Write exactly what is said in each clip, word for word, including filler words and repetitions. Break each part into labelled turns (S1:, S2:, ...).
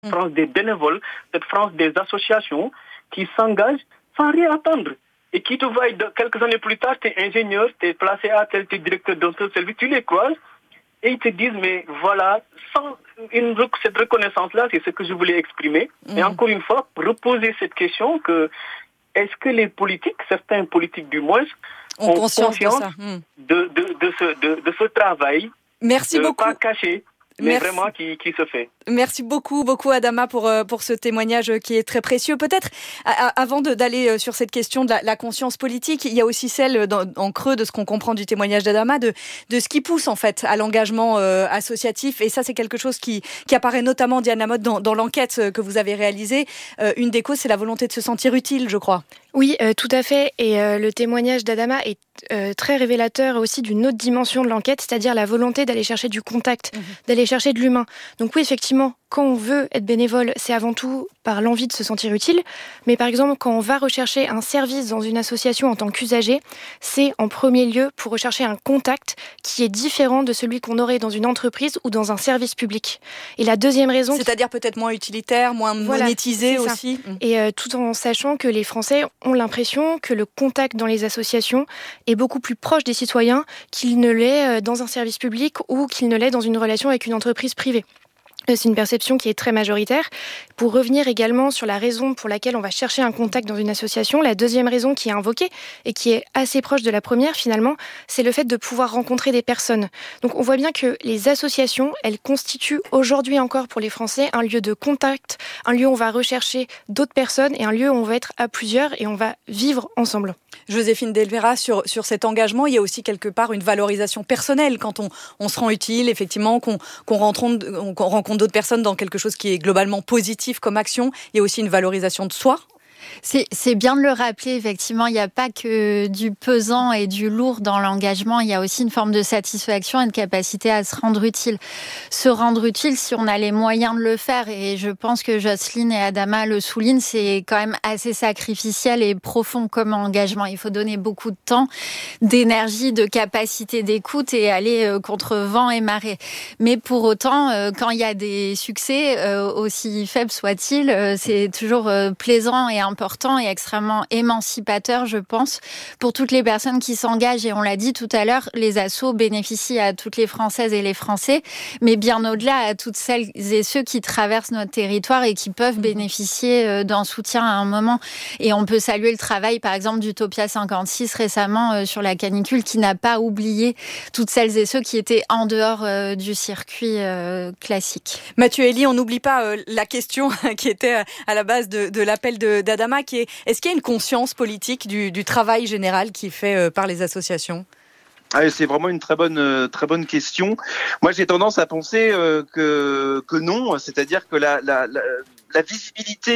S1: France des bénévoles, cette France des associations qui s'engagent sans rien attendre. Et qui te voient quelques années plus tard, tu es ingénieur, tu es placé à tel, tu es directeur d'un seul service, tu les croises et ils te disent, mais voilà, sans une, cette reconnaissance-là, c'est ce que je voulais exprimer. Mmh. Et encore une fois, reposer cette question que est-ce que les politiques, certains politiques du moins,
S2: ont, ont conscience, conscience de, ça. Mmh.
S1: de, de, de, ce, de, de ce travail.
S2: Merci
S1: de
S2: beaucoup.
S1: Pas caché. Mais
S2: Merci.
S1: Vraiment qui, qui se fait.
S2: Merci beaucoup, beaucoup Adama pour, pour ce témoignage qui est très précieux. Peut-être, à, avant de, d'aller sur cette question de la, la conscience politique, il y a aussi celle, dans, en creux de ce qu'on comprend du témoignage d'Adama, de, de ce qui pousse en fait à l'engagement euh, associatif. Et ça, c'est quelque chose qui, qui apparaît notamment, Diane Lamotte, dans, dans l'enquête que vous avez réalisée. Euh, une des causes, c'est la volonté de se sentir utile, je crois.
S3: Oui, euh, tout à fait. Et euh, le témoignage d'Adama est euh, très révélateur aussi d'une autre dimension de l'enquête, c'est-à-dire la volonté d'aller chercher du contact, mmh. d'aller chercher de l'humain. Donc oui, effectivement, quand on veut être bénévole, c'est avant tout par l'envie de se sentir utile. Mais par exemple, quand on va rechercher un service dans une association en tant qu'usager, c'est en premier lieu pour rechercher un contact qui est différent de celui qu'on aurait dans une entreprise ou dans un service public. Et la deuxième raison...
S2: C'est-à-dire qui... peut-être moins utilitaire, moins voilà, monétisé aussi.
S3: Et euh, tout en sachant que les Français ont l'impression que le contact dans les associations est beaucoup plus proche des citoyens qu'il ne l'est dans un service public ou qu'il ne l'est dans une relation avec une entreprise privée. C'est une perception qui est très majoritaire. Pour revenir également sur la raison pour laquelle on va chercher un contact dans une association, la deuxième raison qui est invoquée et qui est assez proche de la première finalement, c'est le fait de pouvoir rencontrer des personnes. Donc on voit bien que les associations, elles constituent aujourd'hui encore pour les Français un lieu de contact, un lieu où on va rechercher d'autres personnes et un lieu où on va être à plusieurs et on va vivre ensemble.
S2: Joséphine Delvera, sur, sur cet engagement, il y a aussi quelque part une valorisation personnelle quand on, on se rend utile, effectivement, qu'on, qu'on, rencontre, qu'on rencontre d'autres personnes dans quelque chose qui est globalement positif comme action. Il y a aussi une valorisation de soi.
S4: C'est, c'est bien de le rappeler, effectivement, il n'y a pas que du pesant et du lourd dans l'engagement, il y a aussi une forme de satisfaction et de capacité à se rendre utile. Se rendre utile si on a les moyens de le faire, et je pense que Jocelyne et Adama le soulignent, c'est quand même assez sacrificiel et profond comme engagement. Il faut donner beaucoup de temps, d'énergie, de capacité d'écoute et aller contre vent et marée. Mais pour autant, quand il y a des succès, aussi faibles soient-ils, c'est toujours plaisant et important et extrêmement émancipateur, je pense, pour toutes les personnes qui s'engagent. Et on l'a dit tout à l'heure, les assos bénéficient à toutes les Françaises et les Français, mais bien au-delà à toutes celles et ceux qui traversent notre territoire et qui peuvent bénéficier d'un soutien à un moment. Et on peut saluer le travail, par exemple, d'Utopia cinquante-six récemment sur la canicule, qui n'a pas oublié toutes celles et ceux qui étaient en dehors euh, du circuit euh, classique.
S2: Mathieu Elie, on n'oublie pas euh, la question qui était à la base de, de l'appel de, d'Adama, qui est, est-ce qu'il y a une conscience politique du, du travail général qui est fait euh, par les associations ?
S5: Ah, c'est vraiment une très bonne, euh, très bonne question. Moi, j'ai tendance à penser euh, que, que non, c'est-à-dire que la, la, la, la visibilité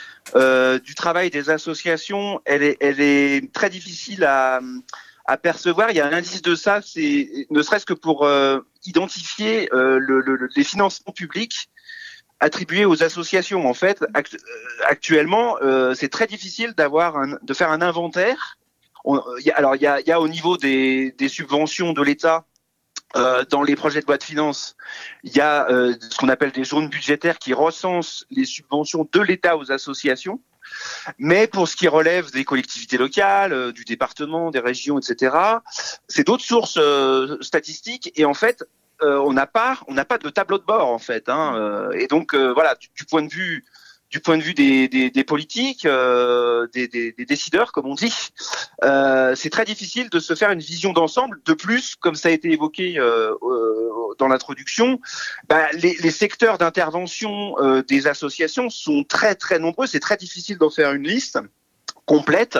S5: euh, du travail des associations, elle est, elle est très difficile à, à percevoir. Il y a un indice de ça, c'est ne serait-ce que pour euh, identifier euh, le, le, les financements publics attribués aux associations. En fait, act- actuellement, euh, c'est très difficile d'avoir un, de faire un inventaire. On, y a, alors, il y a, y a au niveau des, des subventions de l'État, euh, dans les projets de loi de finances, il y a euh, ce qu'on appelle des zones budgétaires qui recensent les subventions de l'État aux associations. Mais pour ce qui relève des collectivités locales, euh, du département, des régions, et cetera, c'est d'autres sources euh, statistiques. Et en fait, Euh, on n'a pas, on n'a pas de tableau de bord en fait, hein, euh, et donc euh, voilà, du, du point de vue, du point de vue des, des, des politiques, euh, des, des, des décideurs, comme on dit, euh, c'est très difficile de se faire une vision d'ensemble. De plus, comme ça a été évoqué euh, euh, dans l'introduction, bah, les, les secteurs d'intervention euh, des associations sont très très nombreux. C'est très difficile d'en faire une liste complète.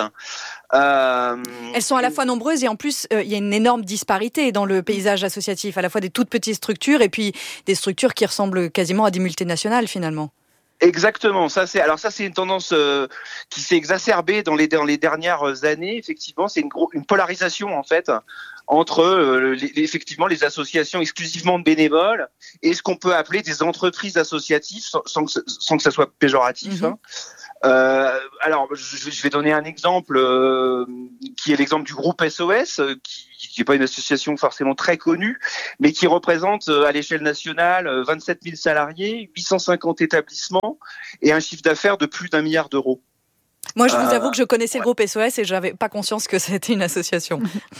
S2: Euh... Elles sont à la fois nombreuses et en plus il euh, y a une énorme disparité dans le paysage associatif, à la fois des toutes petites structures et puis des structures qui ressemblent quasiment à des multinationales finalement.
S5: Exactement, ça c'est alors ça c'est une tendance euh, qui s'est exacerbée dans les dans les dernières années. Effectivement, c'est une gros, une polarisation en fait entre euh, les, effectivement les associations exclusivement de bénévoles et ce qu'on peut appeler des entreprises associatives sans, sans, que, sans que ça soit péjoratif. Mm-hmm. Hein. Euh, alors, je, je vais donner un exemple euh, qui est l'exemple du groupe S O S, qui qui n'est pas une association forcément très connue, mais qui représente à l'échelle nationale vingt-sept mille salariés, huit cent cinquante établissements et un chiffre d'affaires de plus d'un milliard d'euros.
S2: Moi, je vous
S5: euh,
S2: avoue que je connaissais
S5: ouais.
S2: le groupe S O S et je n'avais pas conscience que c'était une association.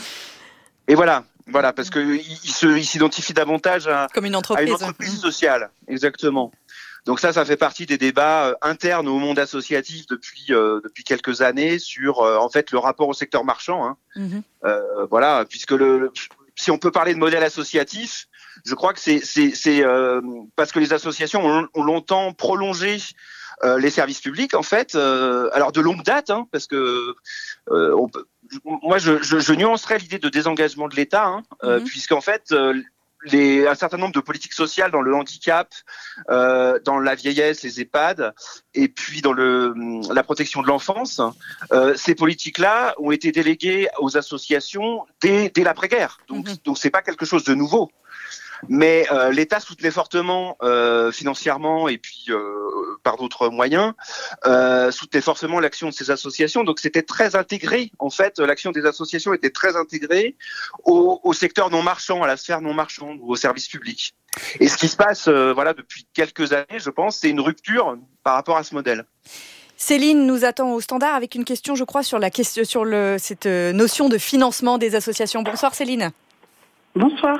S5: Et voilà, voilà, parce qu'il il s'identifie davantage à,
S2: Comme une entreprise.
S5: à une entreprise sociale, exactement. Donc ça, ça fait partie des débats euh, internes au monde associatif depuis euh, depuis quelques années sur euh, en fait le rapport au secteur marchand. Hein. Mm-hmm. Euh, voilà, puisque le, le si on peut parler de modèle associatif, je crois que c'est c'est c'est euh, parce que les associations ont, ont longtemps prolongé euh, les services publics en fait. Euh, alors de longue date, hein, parce que euh, on peut, moi je, je, je nuancerais l'idée de désengagement de l'État, hein, mm-hmm. euh, puisqu'en fait euh, Les, un certain nombre de politiques sociales dans le handicap, euh, dans la vieillesse, les EHPAD, et puis dans le, la protection de l'enfance, euh, ces politiques-là ont été déléguées aux associations dès, dès l'après-guerre. Donc, mmh. donc c'est pas quelque chose de nouveau. Mais euh, l'État soutenait fortement euh, financièrement et puis euh, par d'autres moyens euh, soutenait fortement l'action de ces associations. Donc c'était très intégré en fait. L'action des associations était très intégrée au, au secteur non marchand, à la sphère non marchande ou au service public. Et ce qui se passe euh, voilà depuis quelques années, je pense, c'est une rupture par rapport à ce modèle.
S2: Céline nous attend au standard avec une question, je crois, sur la question sur le cette notion de financement des associations. Bonsoir Céline.
S6: Bonsoir.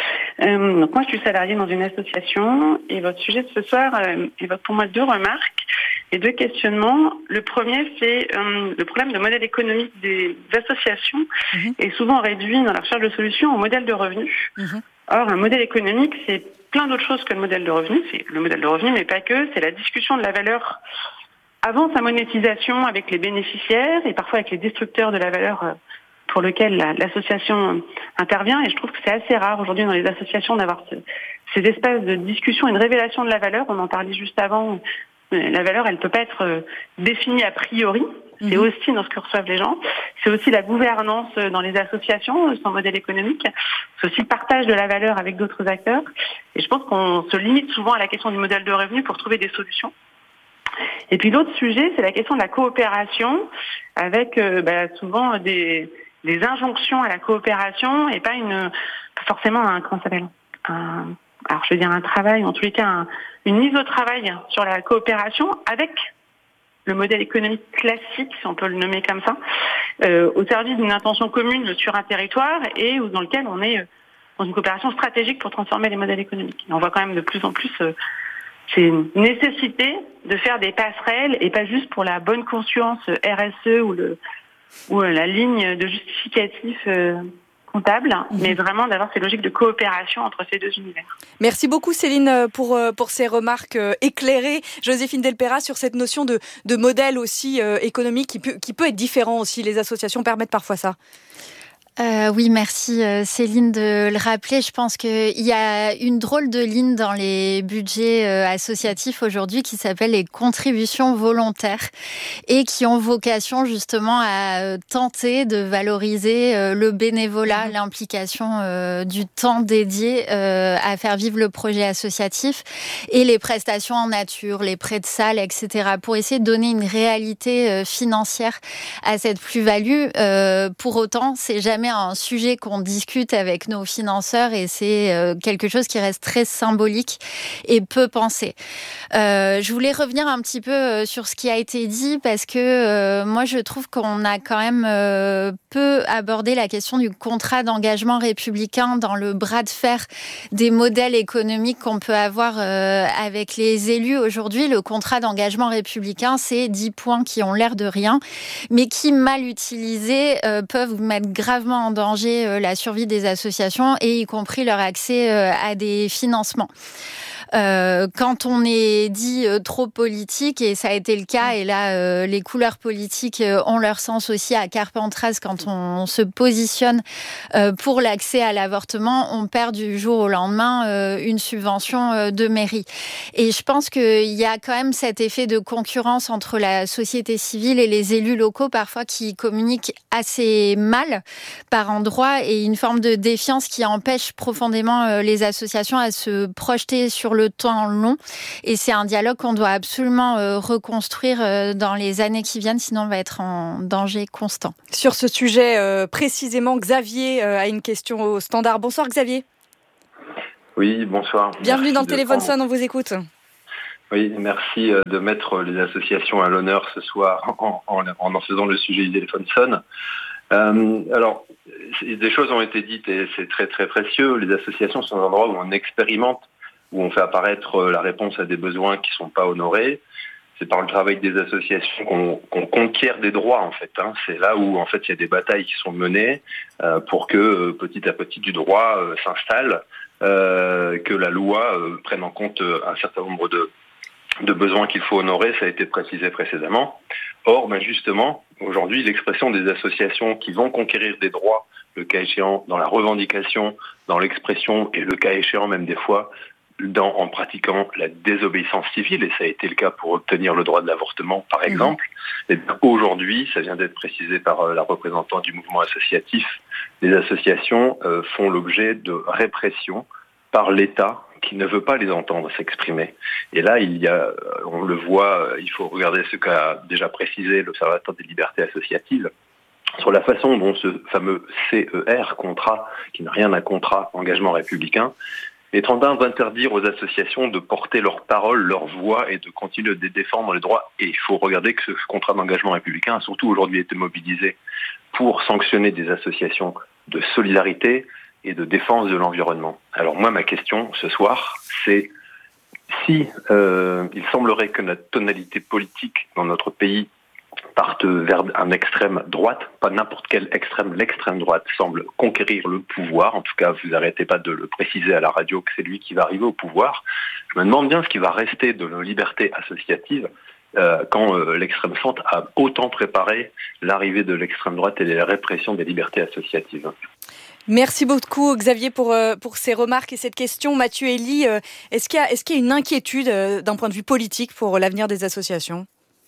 S6: Euh, donc moi, je suis salariée dans une association et votre sujet de ce soir euh, évoque pour moi deux remarques et deux questionnements. Le premier, c'est euh, le problème de modèle économique des associations mmh. est souvent réduit dans la recherche de solutions au modèle de revenus. Mmh. Or, un modèle économique, c'est plein d'autres choses que le modèle de revenus. C'est le modèle de revenus, mais pas que. C'est la discussion de la valeur avant sa monétisation avec les bénéficiaires et parfois avec les destructeurs de la valeur euh, pour lequel la, l'association intervient. Et je trouve que c'est assez rare aujourd'hui dans les associations d'avoir ce, ces espaces de discussion et de révélation de la valeur. On en parlait juste avant. La valeur, elle ne peut pas être définie a priori. C'est mmh. aussi dans ce que reçoivent les gens. C'est aussi la gouvernance dans les associations, son modèle économique. C'est aussi le partage de la valeur avec d'autres acteurs. Et je pense qu'on se limite souvent à la question du modèle de revenu pour trouver des solutions. Et puis l'autre sujet, c'est la question de la coopération avec euh, bah, souvent des... des injonctions à la coopération et pas une pas forcément un comment ça s'appelle un, alors je veux dire un travail en tous les cas un, une mise au travail sur la coopération avec le modèle économique classique si on peut le nommer comme ça euh, au service d'une intention commune sur un territoire et dans lequel on est dans une coopération stratégique pour transformer les modèles économiques. Et on voit quand même de plus en plus euh, c'est une nécessité de faire des passerelles et pas juste pour la bonne conscience R S E ou le ou la ligne de justificatif euh, comptable, mmh. mais vraiment d'avoir ces logiques de coopération entre ces deux univers.
S2: Merci beaucoup Céline pour, pour ces remarques éclairées. Joséphine Delpeyras, sur cette notion de, de modèle aussi euh, économique qui peut, qui peut être différent aussi. Les associations permettent parfois ça.
S4: Euh, oui, merci Céline de le rappeler. Je pense qu'il y a une drôle de ligne dans les budgets euh, associatifs aujourd'hui qui s'appelle les contributions volontaires et qui ont vocation justement à euh, tenter de valoriser euh, le bénévolat, mmh. l'implication euh, du temps dédié euh, à faire vivre le projet associatif et les prestations en nature, les prêts de salle, et cetera pour essayer de donner une réalité euh, financière à cette plus-value. Euh, pour autant, c'est jamais un sujet qu'on discute avec nos financeurs et c'est euh, quelque chose qui reste très symbolique et peu pensé. Euh, je voulais revenir un petit peu euh, sur ce qui a été dit parce que euh, moi je trouve qu'on a quand même euh, peu abordé la question du contrat d'engagement républicain dans le bras de fer des modèles économiques qu'on peut avoir euh, avec les élus aujourd'hui. Le contrat d'engagement républicain, c'est dix points qui ont l'air de rien, mais qui mal utilisés euh, peuvent mettre gravement en danger euh, la survie des associations et y compris leur accès euh, à des financements. Euh, quand on est dit euh, trop politique, et ça a été le cas, et là euh, les couleurs politiques euh, ont leur sens aussi à Carpentras, quand on se positionne euh, pour l'accès à l'avortement, on perd du jour au lendemain euh, une subvention euh, de mairie. Et je pense qu'il y a quand même cet effet de concurrence entre la société civile et les élus locaux, parfois qui communiquent assez mal par endroits, et une forme de défiance qui empêche profondément euh, les associations à se projeter sur le temps long. Et c'est un dialogue qu'on doit absolument euh, reconstruire euh, dans les années qui viennent, sinon on va être en danger constant.
S2: Sur ce sujet euh, précisément, Xavier euh, a une question au standard. Bonsoir Xavier.
S7: Oui, bonsoir.
S2: Bienvenue
S7: merci
S2: dans le Téléphone
S7: prendre...
S2: Sonne, on vous écoute.
S7: Oui, merci de mettre les associations à l'honneur ce soir en en, en faisant le sujet du Téléphone Sonne. Euh, alors, des choses ont été dites et c'est très très précieux. Les associations sont un endroit où on expérimente, où on fait apparaître la réponse à des besoins qui ne sont pas honorés. C'est par le travail des associations qu'on, qu'on conquiert des droits en fait. Hein. C'est là où en fait il y a des batailles qui sont menées euh, pour que euh, petit à petit du droit euh, s'installe, euh, que la loi euh, prenne en compte euh, un certain nombre de de besoins qu'il faut honorer, ça a été précisé précédemment. Or, ben justement, aujourd'hui, l'expression des associations qui vont conquérir des droits, le cas échéant, dans la revendication, dans l'expression, et le cas échéant même des fois, dans, en pratiquant la désobéissance civile, et ça a été le cas pour obtenir le droit de l'avortement, par exemple. Mmh. Et bien, aujourd'hui, ça vient d'être précisé par euh, la représentante du mouvement associatif, les associations euh, font l'objet de répression par l'État, qui ne veut pas les entendre s'exprimer. Et là, il y a, on le voit, il faut regarder ce qu'a déjà précisé l'Observatoire des libertés associatives sur la façon dont ce fameux C E R, contrat, qui n'a rien d'un contrat engagement républicain, est en train d'interdire aux associations de porter leur parole, leur voix et de continuer de défendre les droits. Et il faut regarder que ce contrat d'engagement républicain a surtout aujourd'hui été mobilisé pour sanctionner des associations de solidarité et de défense de l'environnement. Alors moi, ma question ce soir, c'est si euh, il semblerait que notre tonalité politique dans notre pays parte vers un extrême droite, pas n'importe quelle extrême, l'extrême droite semble conquérir le pouvoir, en tout cas vous n'arrêtez pas de le préciser à la radio que c'est lui qui va arriver au pouvoir, je me demande bien ce qui va rester de nos libertés associatives euh, quand euh, l'extrême centre a autant préparé l'arrivée de l'extrême droite et la répression des libertés associatives.
S2: Merci beaucoup Xavier pour, euh, pour ces remarques et cette question. Mathieu Elie, euh, est-ce qu'il y a, est-ce qu'il y a une inquiétude euh, d'un point de vue politique pour l'avenir des associations ?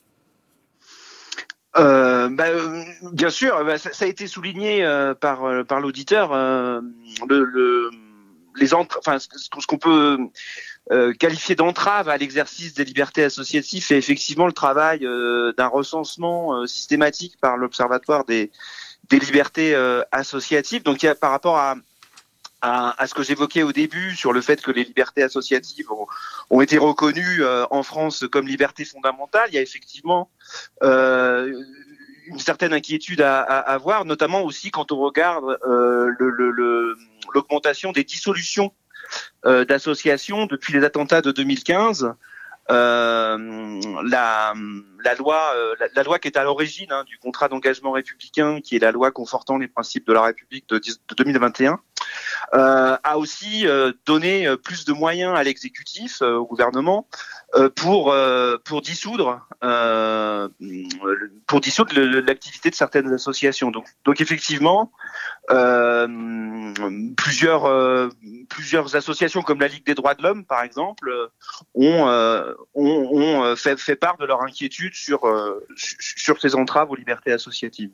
S5: Euh, bah, bien sûr, bah, ça, ça a été souligné euh, par, euh, par l'auditeur. Euh, le, le, les entra- enfin, ce, ce qu'on peut euh, qualifier d'entrave à l'exercice des libertés associatives, c'est effectivement le travail euh, d'un recensement euh, systématique par l'Observatoire des des libertés euh, associatives. Donc, il y a par rapport à, à, à ce que j'évoquais au début sur le fait que les libertés associatives ont, ont été reconnues euh, en France comme libertés fondamentales, il y a effectivement euh, une certaine inquiétude à, à avoir, notamment aussi quand on regarde euh, le, le, le, l'augmentation des dissolutions euh, d'associations depuis les attentats de deux mille quinze. Euh, la, la loi, euh, la, la loi qui est à l'origine hein, du contrat d'engagement républicain, qui est la loi confortant les principes de la République de, de deux mille vingt et un, euh, a aussi euh, donné plus de moyens à l'exécutif, euh, au gouvernement, euh, pour euh, pour dissoudre euh, pour dissoudre le, l'activité de certaines associations. Donc, donc effectivement, euh, plusieurs euh, plusieurs associations comme la Ligue des droits de l'homme, par exemple, ont euh, ont, ont fait, fait part de leur inquiétude sur euh, sur ces entraves aux libertés associatives.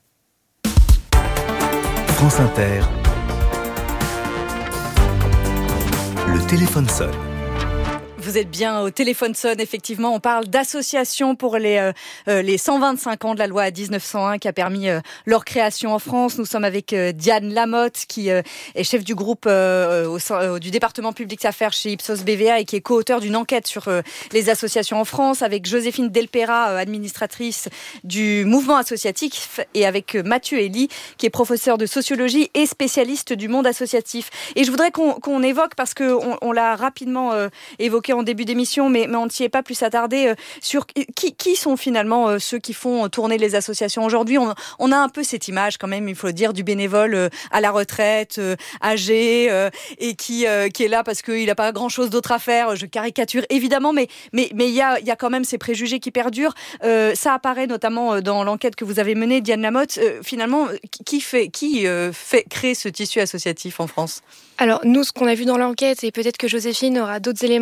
S8: France Inter. Le téléphone sonne.
S2: Vous êtes bien au Téléphone Sonne, effectivement. On parle d'associations pour les, euh, les cent vingt-cinq ans de la loi dix-neuf cent un qui a permis euh, leur création en France. Nous sommes avec euh, Diane Lamotte, qui euh, est chef du groupe euh, au, euh, du département public affaires chez Ipsos B V A et qui est co-auteur d'une enquête sur euh, les associations en France, avec Joséphine Delpera, euh, administratrice du mouvement associatif, et avec euh, Mathieu Elie, qui est professeur de sociologie et spécialiste du monde associatif. Et je voudrais qu'on, qu'on évoque, parce qu'on on l'a rapidement euh, évoqué en début d'émission, mais, mais on ne s'y est pas plus attardé, euh, sur qui, qui sont finalement euh, ceux qui font tourner les associations aujourd'hui. On, on a un peu cette image quand même, il faut le dire, du bénévole euh, à la retraite, euh, âgé, euh, et qui, euh, qui est là parce qu'il n'a pas grand-chose d'autre à faire. Je caricature évidemment, mais mais mais il y a, y a quand même ces préjugés qui perdurent. Euh, ça apparaît notamment dans l'enquête que vous avez menée, Diane Lamotte. Euh, finalement, qui fait, qui euh, fait créer ce tissu associatif en France ?
S3: Alors nous, ce qu'on a vu dans l'enquête, et peut-être que Joséphine aura d'autres éléments complémentaires,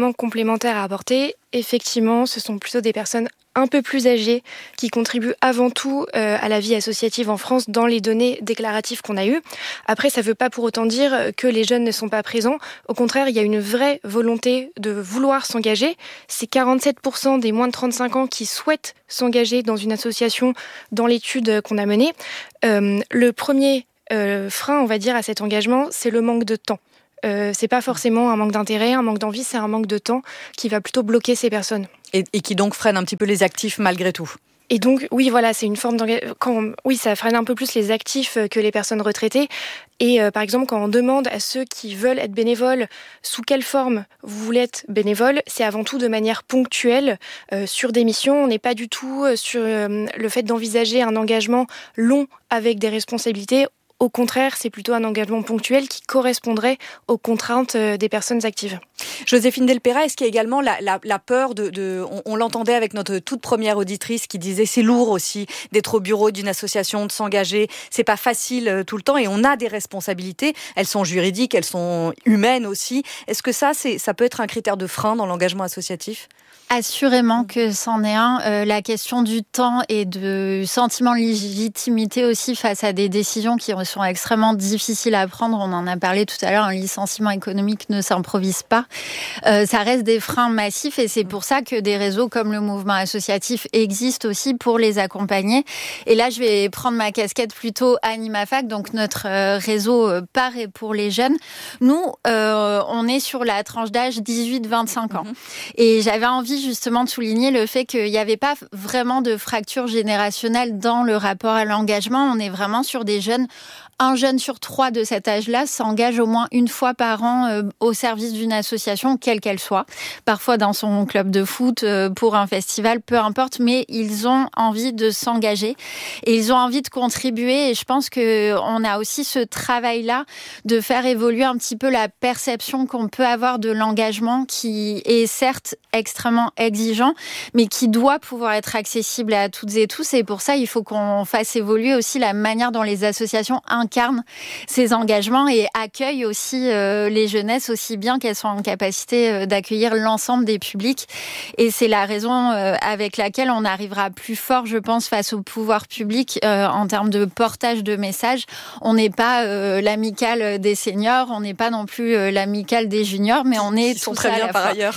S3: complémentaire à apporter, effectivement, ce sont plutôt des personnes un peu plus âgées qui contribuent avant tout euh, à la vie associative en France dans les données déclaratives qu'on a eues. Après, ça ne veut pas pour autant dire que les jeunes ne sont pas présents. Au contraire, il y a une vraie volonté de vouloir s'engager. C'est quarante-sept pour cent des moins de trente-cinq ans qui souhaitent s'engager dans une association dans l'étude qu'on a menée. Euh, le premier euh, frein, on va dire, à cet engagement, c'est le manque de temps. Euh, c'est pas forcément un manque d'intérêt, un manque d'envie, c'est un manque de temps qui va plutôt bloquer ces personnes.
S2: Et, et qui donc freine un petit peu les actifs malgré tout.
S3: Et donc, oui, voilà, c'est une forme d'engagement. Quand, oui, ça freine un peu plus les actifs que les personnes retraitées. Et euh, par exemple, quand on demande à ceux qui veulent être bénévoles sous quelle forme vous voulez être bénévole, c'est avant tout de manière ponctuelle euh, sur des missions. On n'est pas du tout sur euh, le fait d'envisager un engagement long avec des responsabilités. Au contraire, c'est plutôt un engagement ponctuel qui correspondrait aux contraintes des personnes actives.
S2: Joséphine Delpera, est-ce qu'il y a également la, la, la peur de... de on, on l'entendait avec notre toute première auditrice qui disait c'est lourd aussi d'être au bureau d'une association, de s'engager, c'est pas facile tout le temps et on a des responsabilités, elles sont juridiques, elles sont humaines aussi. Est-ce que ça, c'est, ça peut être un critère de frein dans l'engagement associatif ?
S4: Assurément que c'en est un. Euh, la question du temps et de sentiment de légitimité aussi face à des décisions qui sont extrêmement difficiles à prendre. On en a parlé tout à l'heure, un licenciement économique ne s'improvise pas. Euh, ça reste des freins massifs et c'est pour ça que des réseaux comme le mouvement associatif existent aussi pour les accompagner. Et là, je vais prendre ma casquette plutôt AnimaFac, donc notre euh, réseau euh, par et pour les jeunes. Nous, euh, on est sur la tranche d'âge dix-huit vingt-cinq ans. Mmh. Et j'avais envie justement de souligner le fait qu'il n'y avait pas vraiment de fracture générationnelle dans le rapport à l'engagement. On est vraiment sur des jeunes. Un jeune sur trois de cet âge-là s'engage au moins une fois par an euh, au service d'une association, quelle qu'elle soit. Parfois dans son club de foot, euh, pour un festival, peu importe, mais ils ont envie de s'engager et ils ont envie de contribuer. Et je pense qu'on a aussi ce travail-là de faire évoluer un petit peu la perception qu'on peut avoir de l'engagement qui est certes extrêmement exigeant, mais qui doit pouvoir être accessible à toutes et tous. Et pour ça, il faut qu'on fasse évoluer aussi la manière dont les associations incarnent ces engagements et accueillent aussi euh, les jeunesses aussi bien qu'elles sont en capacité euh, d'accueillir l'ensemble des publics. Et c'est la raison euh, avec laquelle on arrivera plus fort, je pense, face au pouvoir public euh, en termes de portage de messages. On n'est pas euh, l'amicale des seniors, on n'est pas non plus euh, l'amicale des juniors, mais on est
S2: Ils sont très bien par ailleurs.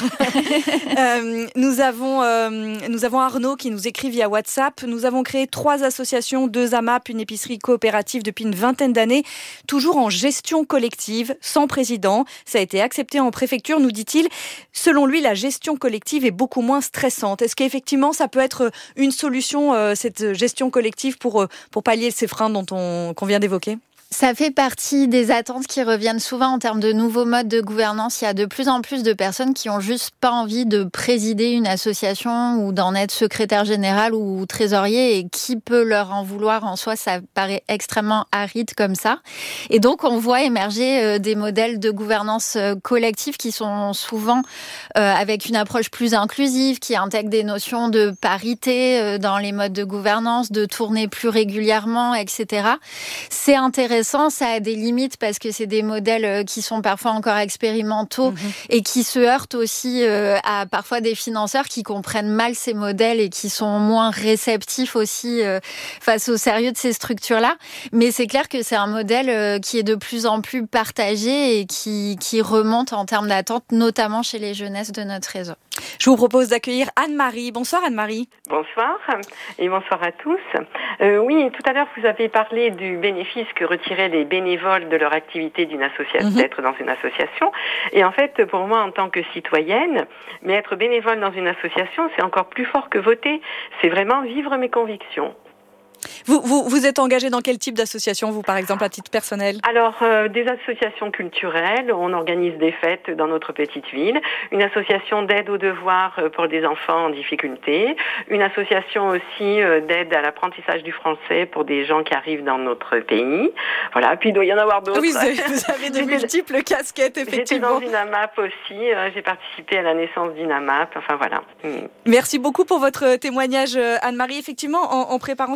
S2: euh, nous avons euh, nous avons Arnaud qui nous écrit via WhatsApp. Nous avons créé trois associations, deux A M A P, une épicerie coopérative depuis une vingtaine d'années, toujours en gestion collective, sans président. Ça a été accepté en préfecture, nous dit-il. Selon lui, la gestion collective est beaucoup moins stressante. Est-ce qu'effectivement, ça peut être une solution, euh, cette gestion collective, pour, euh, pour pallier ces freins dont on, qu'on vient d'évoquer ?
S4: Ça fait partie des attentes qui reviennent souvent en termes de nouveaux modes de gouvernance. Il y a de plus en plus de personnes qui ont juste pas envie de présider une association ou d'en être secrétaire général ou trésorier, et qui peut leur en vouloir en soi, ça paraît extrêmement aride comme ça. Et donc, on voit émerger des modèles de gouvernance collective qui sont souvent euh, avec une approche plus inclusive, qui intègrent des notions de parité dans les modes de gouvernance, de tourner plus régulièrement, et cetera. C'est intéressant. Ça a des limites parce que c'est des modèles qui sont parfois encore expérimentaux mmh. et qui se heurtent aussi à parfois des financeurs qui comprennent mal ces modèles et qui sont moins réceptifs aussi face au sérieux de ces structures-là. Mais c'est clair que c'est un modèle qui est de plus en plus partagé et qui, qui remonte en termes d'attente, notamment chez les jeunesses de notre réseau.
S2: Je vous propose d'accueillir Anne-Marie. Bonsoir Anne-Marie.
S9: Bonsoir et bonsoir à tous. Euh, oui, tout à l'heure vous avez parlé du bénéfice que retiraient les bénévoles de leur activité d'une association, mmh. d'être dans une association. Et en fait, pour moi, en tant que citoyenne, mais être bénévole dans une association, c'est encore plus fort que voter. C'est vraiment vivre mes convictions.
S2: Vous, vous, vous êtes engagé dans quel type d'association, vous, par exemple, à titre personnel ?
S9: Alors, euh, des associations culturelles, on organise des fêtes dans notre petite ville, une association d'aide aux devoirs pour des enfants en difficulté, une association aussi euh, d'aide à l'apprentissage du français pour des gens qui arrivent dans notre pays. Voilà, puis il doit y en avoir d'autres.
S2: Oui, vous avez, vous avez de multiples casquettes, effectivement.
S9: J'étais dans une A M A P aussi, euh, j'ai participé à la naissance d'une A M A P, enfin voilà.
S2: Merci beaucoup pour votre témoignage, Anne-Marie. Effectivement, en, en préparant cette émission,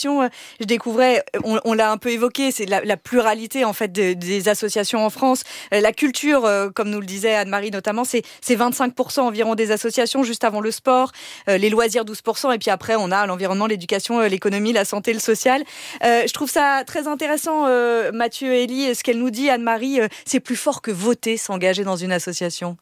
S2: l'émission, je découvrais, on, on l'a un peu évoqué, c'est la, la pluralité en fait de, des associations en France. La culture, comme nous le disait Anne-Marie notamment, c'est, c'est vingt-cinq pour cent environ des associations juste avant le sport, les loisirs douze pour cent, et puis après on a l'environnement, l'éducation, l'économie, la santé, le social. Euh, je trouve ça très intéressant, euh, Mathieu et Élie, ce qu'elle nous dit, Anne-Marie, euh, c'est plus fort que voter, s'engager dans une association.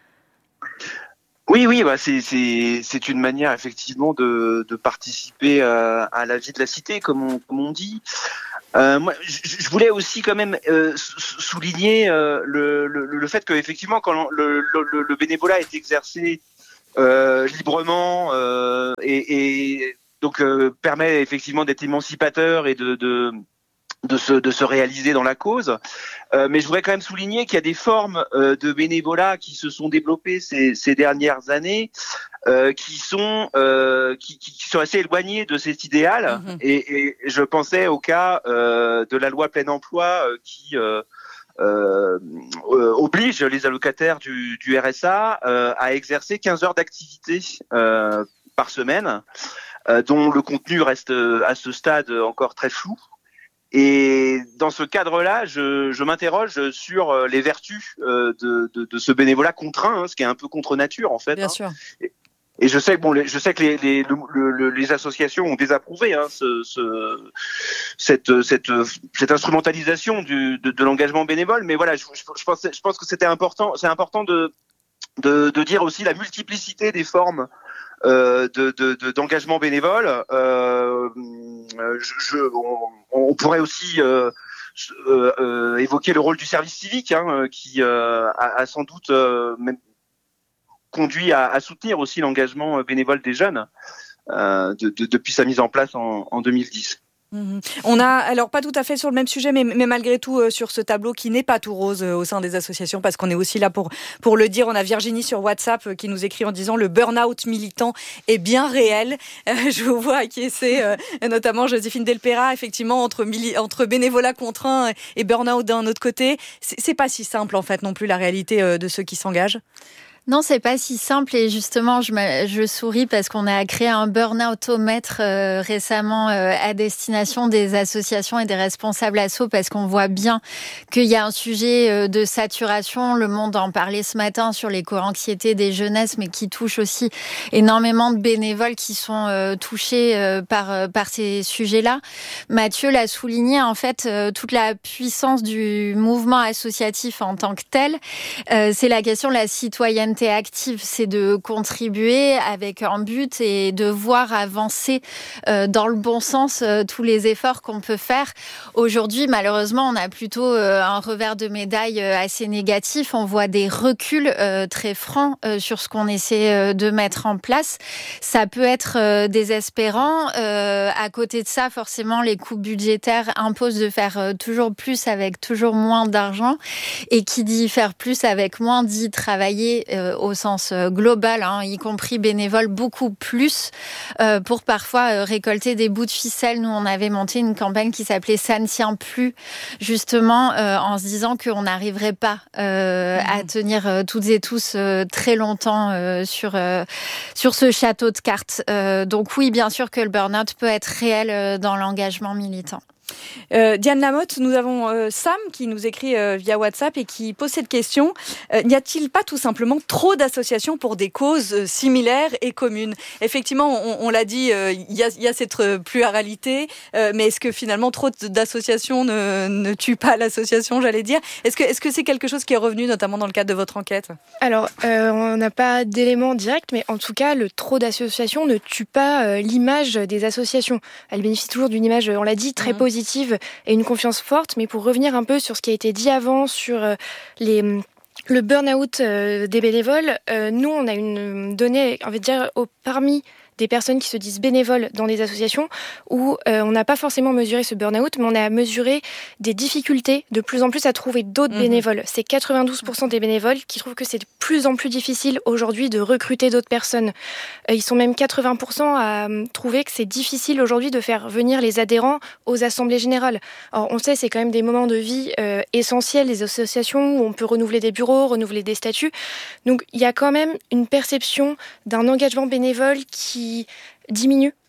S5: Oui, oui, bah c'est c'est c'est une manière effectivement de de participer à, à la vie de la cité, comme on comme on dit. Euh, moi, je, je voulais aussi quand même euh, souligner euh, le, le le fait que effectivement, quand le le, le bénévolat est exercé euh, librement euh, et, et donc euh, permet effectivement d'être émancipateur et de de de se de se réaliser dans la cause. Euh, mais je voudrais quand même souligner qu'il y a des formes euh, de bénévolat qui se sont développées ces ces dernières années euh, qui sont euh, qui, qui sont assez éloignées de cet idéal. Mmh. Et, et je pensais au cas euh, de la loi plein emploi euh, qui euh, euh, euh, oblige les allocataires du du R S A euh, à exercer quinze heures d'activité euh, par semaine, euh, dont le contenu reste à ce stade encore très flou. Et dans ce cadre-là, je, je m'interroge sur les vertus de, de, de ce bénévolat contraint, hein, ce qui est un peu contre nature en fait.
S2: Bien
S5: hein.
S2: sûr.
S5: Et, et je sais que bon, les, je sais que les, les, le, le, les associations ont désapprouvé hein, ce, ce, cette, cette, cette instrumentalisation du, de, de l'engagement bénévole. Mais voilà, je, je, je pense, je pense que c'était important. C'est important de, de, de dire aussi la multiplicité des formes. Euh, de, de, de, d'engagement bénévole. Euh, je, je, on, on pourrait aussi euh, euh, euh, évoquer le rôle du service civique, hein, qui euh, a, a sans doute euh, même conduit à, à soutenir aussi l'engagement bénévole des jeunes euh, de, de, depuis sa mise en place en, en deux mille dix.
S2: Mmh. On a, alors pas tout à fait sur le même sujet, mais, mais malgré tout euh, sur ce tableau qui n'est pas tout rose euh, au sein des associations, parce qu'on est aussi là pour, pour le dire. On a Virginie sur WhatsApp euh, qui nous écrit en disant « Le burn-out militant est bien réel euh, ». Je vous vois acquiescer, euh, notamment Joséphine Delpera, effectivement, entre, mili- entre bénévolat contraint et burn-out d'un autre côté. C'est, c'est pas si simple en fait non plus la réalité euh, de ceux qui s'engagent.
S4: Non, c'est pas si simple et justement, je, me, je souris parce qu'on a créé un burn-out-omètre euh, récemment euh, à destination des associations et des responsables assos parce qu'on voit bien qu'il y a un sujet euh, de saturation. Le Monde en parlait ce matin sur l'éco-anxiété des jeunesses, mais qui touche aussi énormément de bénévoles qui sont euh, touchés euh, par, euh, par ces sujets-là. Mathieu l'a souligné, en fait, euh, toute la puissance du mouvement associatif en tant que tel, euh, c'est la question de la citoyenneté active, c'est de contribuer avec un but et de voir avancer euh, dans le bon sens euh, tous les efforts qu'on peut faire. Aujourd'hui, malheureusement, on a plutôt euh, un revers de médaille euh, assez négatif. On voit des reculs euh, très francs euh, sur ce qu'on essaie euh, de mettre en place. Ça peut être euh, désespérant. Euh, à côté de ça, forcément, les coûts budgétaires imposent de faire euh, toujours plus avec toujours moins d'argent. Et qui dit faire plus avec moins dit travailler euh, au sens global, hein, y compris bénévole, beaucoup plus euh, pour parfois euh, récolter des bouts de ficelle. Nous, on avait monté une campagne qui s'appelait « Ça ne tient plus », justement euh, en se disant qu'on n'arriverait pas euh, mmh. à tenir euh, toutes et tous euh, très longtemps euh, sur, euh, sur ce château de cartes. Euh, donc oui, bien sûr que le burn-out peut être réel euh, dans l'engagement militant.
S2: Euh, Diane Lamotte, nous avons euh, Sam qui nous écrit euh, via WhatsApp et qui pose cette question. Euh, n'y a-t-il pas tout simplement trop d'associations pour des causes euh, similaires et communes ? Effectivement, on, on l'a dit, il euh, y, y a cette pluralité, euh, mais est-ce que finalement trop d'associations ne, ne tuent pas l'association, j'allais dire ? Est-ce que, est-ce que c'est quelque chose qui est revenu notamment dans le cadre de votre enquête ?
S3: Alors, euh, on n'a pas d'éléments directs, mais en tout cas, le trop d'associations ne tue pas euh, l'image des associations. Elle bénéficie toujours d'une image, on l'a dit, très mmh. positive et une confiance forte. Mais pour revenir un peu sur ce qui a été dit avant, sur euh, les... le burn-out euh, des bénévoles, euh, nous, on a une donnée, on va dire, au, parmi des personnes qui se disent bénévoles dans des associations où euh, on n'a pas forcément mesuré ce burn-out, mais on a mesuré des difficultés de plus en plus à trouver d'autres mmh. bénévoles. C'est quatre-vingt-douze pour cent des bénévoles qui trouvent que c'est de plus en plus difficile aujourd'hui de recruter d'autres personnes. Euh, ils sont même quatre-vingts pour cent à euh, trouver que c'est difficile aujourd'hui de faire venir les adhérents aux assemblées générales. Alors, on sait, c'est quand même des moments de vie euh, essentiels, les associations où on peut renouveler des bureaux, renouveler des statuts. Donc, il y a quand même une perception d'un engagement bénévole qui diminue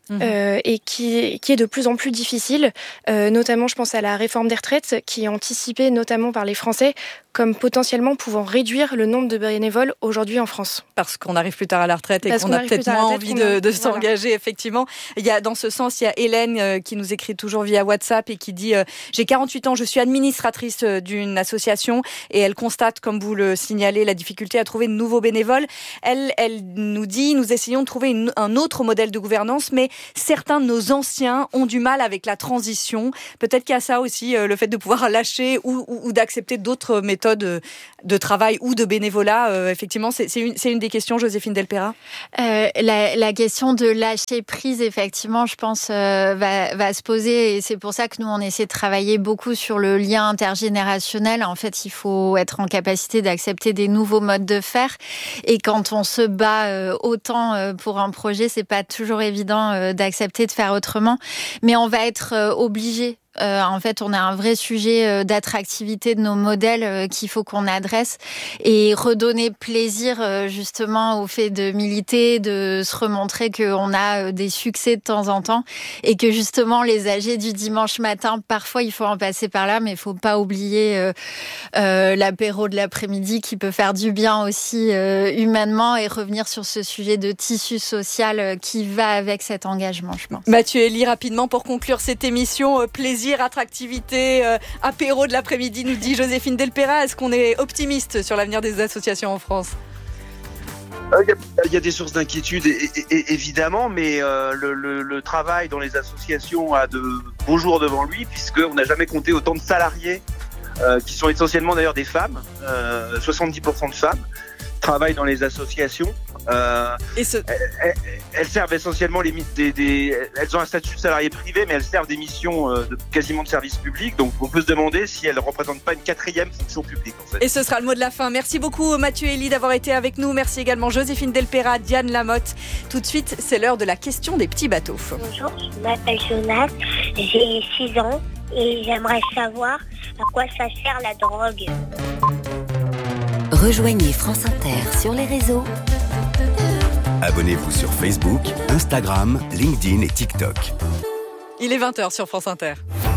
S3: Euh, et qui, qui est de plus en plus difficile. Euh, notamment, je pense à la réforme des retraites, qui est anticipée notamment par les Français comme potentiellement pouvant réduire le nombre de bénévoles aujourd'hui en France.
S2: Parce qu'on arrive plus tard à la retraite et
S3: Parce
S2: qu'on,
S3: qu'on
S2: a peut-être moins
S3: retraite,
S2: envie de, de
S3: voilà.
S2: s'engager, effectivement. Il y a, dans ce sens, il y a Hélène euh, qui nous écrit toujours via WhatsApp et qui dit euh, « J'ai quarante-huit ans, je suis administratrice euh, d'une association et elle constate, comme vous le signalez, la difficulté à trouver de nouveaux bénévoles. Elle, elle nous dit « Nous essayons de trouver une, un autre modèle de gouvernance, mais certains de nos anciens ont du mal avec la transition. » Peut-être qu'il y a ça aussi, euh, le fait de pouvoir lâcher ou, ou, ou d'accepter d'autres méthodes de travail ou de bénévolat. Euh, effectivement, c'est, c'est, une, c'est une des questions, Joséphine Delpera.
S4: Euh, la, la question de lâcher prise, effectivement, je pense, euh, va, va se poser. Et c'est pour ça que nous, on essaie de travailler beaucoup sur le lien intergénérationnel. En fait, il faut être en capacité d'accepter des nouveaux modes de faire. Et quand on se bat euh, autant euh, pour un projet, c'est pas toujours évident euh, d'accepter de faire autrement. Mais on va être euh, obligé. Euh, en fait, on a un vrai sujet euh, d'attractivité de nos modèles euh, qu'il faut qu'on adresse et redonner plaisir euh, justement au fait de militer, de se remontrer qu'on a euh, des succès de temps en temps et que justement les A G du dimanche matin, parfois il faut en passer par là, mais il faut pas oublier euh, euh, l'apéro de l'après-midi qui peut faire du bien aussi euh, humainement et revenir sur ce sujet de tissu social euh, qui va avec cet engagement, je pense.
S2: Mathieu Elie, rapidement pour conclure cette émission, euh, plaisir, attractivité, euh, apéro de l'après-midi, nous dit Joséphine Delpera. Est-ce qu'on est optimiste sur l'avenir des associations en France ?
S5: Il y, a, il y a des sources d'inquiétude, et, et, et, évidemment, mais euh, le, le, le travail dans les associations a de beaux jours devant lui, puisqu'on n'a jamais compté autant de salariés, euh, qui sont essentiellement d'ailleurs des femmes, euh, soixante-dix pour cent de femmes, travaillent dans les associations. Euh, et ce... elles, elles servent essentiellement les, des, des, elles ont un statut de salarié privé, mais elles servent des missions euh, de, quasiment de service public. Donc on peut se demander si elles ne représentent pas une quatrième fonction publique. En fait.
S2: Et ce sera le mot de la fin. Merci beaucoup Mathieu Elie d'avoir été avec nous. Merci également Joséphine Delpera, Diane Lamotte. Tout de suite, c'est l'heure de la question des petits bateaux.
S10: Bonjour, je m'appelle Jonas, j'ai six ans et j'aimerais savoir à quoi ça sert la drogue.
S11: Rejoignez France Inter sur les réseaux.
S8: Abonnez-vous sur Facebook, Instagram, LinkedIn et TikTok.
S2: Il est vingt heures sur France Inter.